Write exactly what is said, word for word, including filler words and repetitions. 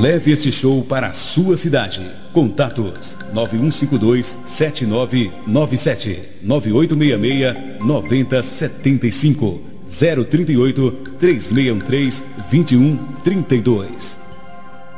Leve este show para a sua cidade. Contatos nove um cinco dois sete nove nove sete, nove oito seis seis nove zero sete cinco, zero trinta e oito, três seis um três, vinte e um trinta e dois.